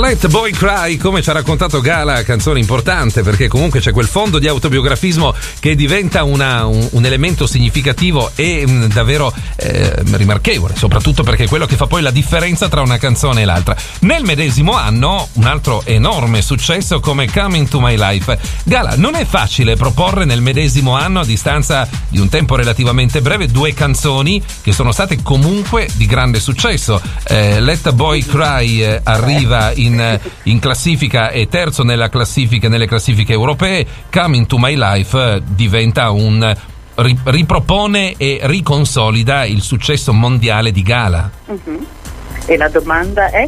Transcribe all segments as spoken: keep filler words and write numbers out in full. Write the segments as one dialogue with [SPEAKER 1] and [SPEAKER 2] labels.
[SPEAKER 1] Let Boy Cry, come ci ha raccontato Gala, canzone importante perché comunque c'è quel fondo di autobiografismo che diventa una, un, un elemento significativo e mh, davvero eh, rimarchevole, soprattutto perché è quello che fa poi la differenza tra una canzone e l'altra. Nel medesimo anno un altro enorme successo come Come Into My Life. Gala, non è facile proporre nel medesimo anno, a distanza di un tempo relativamente breve, due canzoni che sono state comunque di grande successo. eh, Let Boy Cry eh, arriva in, in classifica, è terzo nella classifica, nelle classifiche europee. Come Into My Life eh, diventa un ri, ripropone e riconsolida il successo mondiale di Gala.
[SPEAKER 2] Uh-huh. E la domanda è?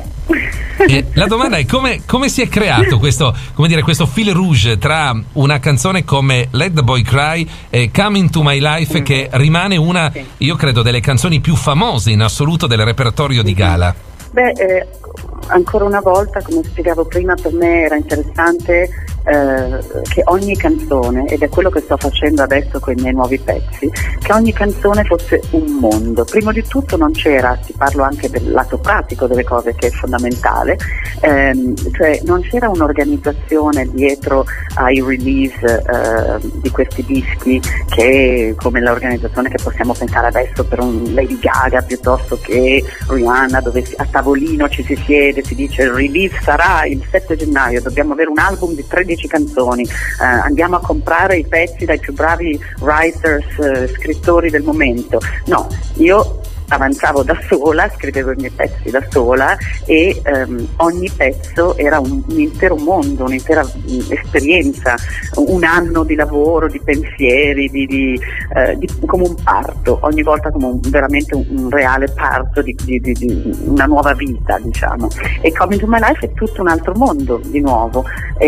[SPEAKER 1] E la domanda è come, come si è creato questo, come dire, questo fil rouge tra una canzone come Let the Boy Cry e Come Into My Life, mm. che rimane una, sì. io credo, delle canzoni più famose in assoluto del repertorio di Gala.
[SPEAKER 2] Beh, eh, ancora una volta, come spiegavo prima, per me era interessante eh, che ogni canzone, ed è quello che sto facendo adesso con i miei nuovi pezzi, che ogni canzone fosse un mondo. Prima di tutto non c'era, ti parlo anche del lato pratico delle cose che è fondamentale, ehm, cioè non c'era un'organizzazione dietro ai release eh, di questi dischi, che come l'organizzazione che possiamo pensare adesso per un Lady Gaga piuttosto che Rihanna, dove a tavolino ci si siede, si dice il release sarà il sette gennaio, dobbiamo avere un album di tredici canzoni, eh, andiamo a comprare i pezzi dai più bravi writers, eh, scrittori del momento. No, io avanzavo da sola, scrivevo i miei pezzi da sola e ehm, ogni pezzo era un, un intero mondo, un'intera um, esperienza, un anno di lavoro, di pensieri, di, di, eh, di, come un parto, ogni volta come un, veramente un, un reale parto di, di, di, di una nuova vita, diciamo. E Come Into My Life è tutto un altro mondo di nuovo.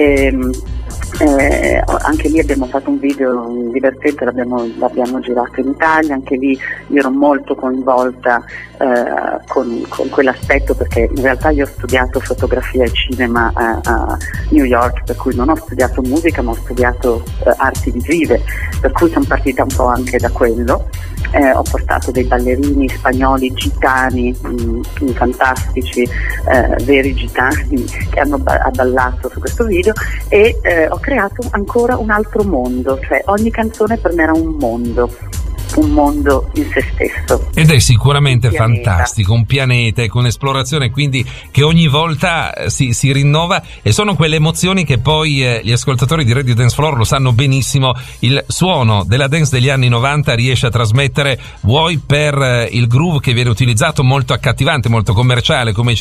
[SPEAKER 2] E, Eh, anche lì abbiamo fatto un video divertente, l'abbiamo, l'abbiamo girato in Italia, anche lì io ero molto coinvolta eh, con, con quell'aspetto, perché in realtà io ho studiato fotografia e cinema a, a New York, per cui non ho studiato musica ma ho studiato eh, arti visive, per cui sono partita un po' anche da quello. Eh, ho portato dei ballerini spagnoli gitani mh, fantastici, eh, veri gitani che hanno ba- ballato su questo video e eh, ho creato ancora un altro mondo, cioè ogni canzone per me era un mondo, un mondo in se stesso.
[SPEAKER 1] Ed è sicuramente fantastico, un pianeta con esplorazione, quindi che ogni volta si, si rinnova, e sono quelle emozioni che poi eh, gli ascoltatori di Radio Dance Floor lo sanno benissimo. Il suono della dance degli anni novanta riesce a trasmettere, vuoi per eh, il groove che viene utilizzato, molto accattivante, molto commerciale, come